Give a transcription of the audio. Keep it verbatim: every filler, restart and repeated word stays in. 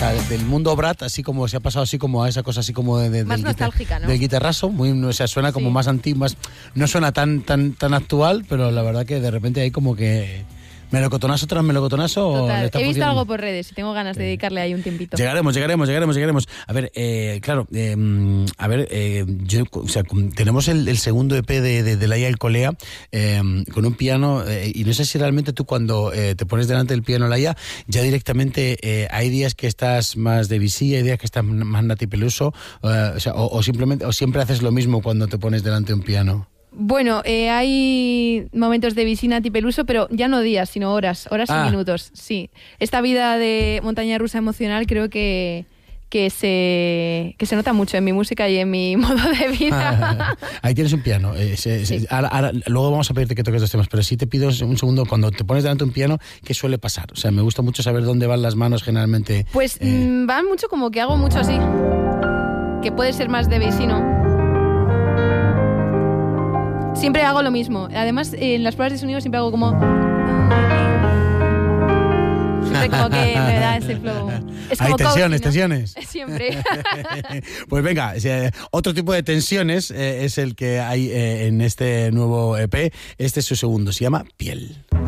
sea, del mundo Brat, así como se ha pasado así como a esa cosa así como de, de, más del, nostálgica, guitar, ¿no? del guitarrazo, muy, o sea, suena como sí. más antiguo, más, no suena tan, tan, tan actual, pero la verdad que de repente hay como que melocotonazo tras melocotonazo. Total. Le está He visto funcionando. algo por redes y tengo ganas de dedicarle ahí un tiempito. Llegaremos, llegaremos, llegaremos, llegaremos. A ver, eh, claro, eh, a ver, eh, yo, o sea, tenemos el, el segundo E P de, de, de Laia El Colea eh, con un piano eh, y no sé si realmente tú cuando eh, te pones delante del piano, Laia, ya directamente eh, hay días que estás más de Debussy, hay días que estás más Nati Peluso, eh, o, sea, o, o simplemente o siempre haces lo mismo cuando te pones delante de un piano. Bueno, eh, hay momentos de Debussy, Nati Peluso, pero ya no días, sino horas, horas ah. y minutos, sí. Esta vida de montaña rusa emocional creo que, que, se, que se nota mucho en mi música y en mi modo de vida. Ahí tienes un piano. Eh, se, se, sí. ahora, ahora, luego vamos a pedirte que toques dos temas, pero sí te pido un segundo, cuando te pones delante de un piano, ¿qué suele pasar? O sea, me gusta mucho saber dónde van las manos generalmente. Pues eh... mmm, van mucho como que hago mucho así, que puede ser más Debussy, ¿no? Siempre hago lo mismo. Además, en las pruebas de sonido siempre hago como... Siempre como que me da ese flow. Es como hay tensiones, coaching, ¿no? tensiones. Siempre. Pues venga, otro tipo de tensiones eh, es el que hay eh, en este nuevo E P. Este es su segundo, se llama Piel.